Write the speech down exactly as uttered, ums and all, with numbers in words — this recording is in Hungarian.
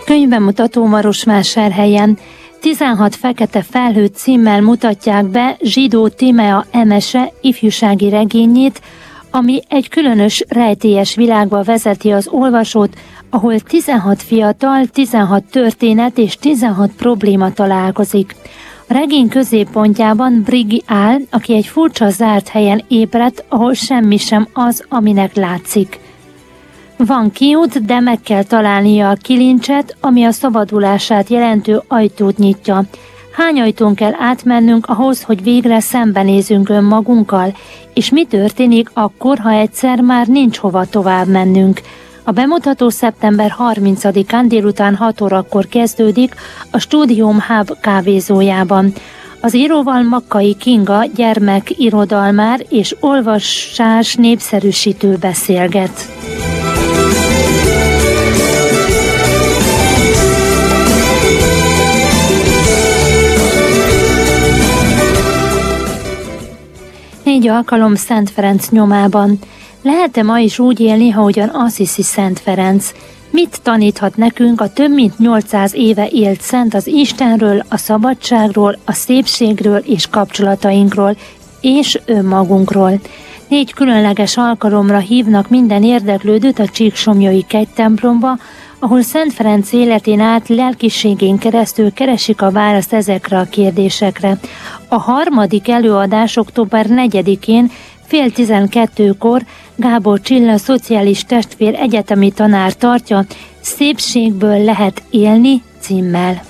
Könyvbemutató Marosvásárhelyen. tizenhat fekete felhő címmel mutatják be Zsidó Tímea Emese ifjúsági regényét, ami egy különös, rejtélyes világba vezeti az olvasót, ahol tizenhat fiatal, tizenhat történet és tizenhat probléma találkozik. A regény középpontjában Brigi áll, aki egy furcsa zárt helyen ébredt, ahol semmi sem az, aminek látszik. Van kiút, de meg kell találnia a kilincset, ami a szabadulását jelentő ajtót nyitja. Hány ajtón kell átmennünk ahhoz, hogy végre szembenézünk önmagunkkal? És mi történik akkor, ha egyszer már nincs hova tovább mennünk? A bemutató szeptember harmincadikán délután hat órakor kezdődik a Studium Hub kávézójában. Az íróval Makkai Kinga gyermekirodalmár és olvasás népszerűsítő beszélget. Négy alkalom Szent Ferenc nyomában. Lehet-e ma is úgy élni, ahogyan Assisi Szent Ferenc? Mit taníthat nekünk a több mint nyolcszáz éve élt szent az Istenről, a szabadságról, a szépségről és kapcsolatainkról, és önmagunkról? Négy különleges alkalomra hívnak minden érdeklődőt a Csíksomlyai kegytemplomba, ahol Szent Ferenc életén át lelkiségén keresztül keresik a választ ezekre a kérdésekre. A harmadik előadás október negyedikén fél tizenkettőkor Gábor Csilla szociális testvér egyetemi tanár tartja, Szépségből lehet élni címmel.